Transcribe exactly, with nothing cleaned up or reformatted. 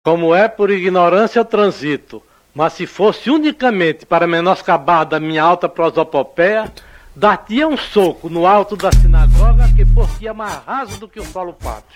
Como é por ignorância eu transito, mas se fosse unicamente para menoscabar da minha alta prosopopeia, dar-te um soco no alto da sinagoga que por ti é mais raso do que o solo pátrio.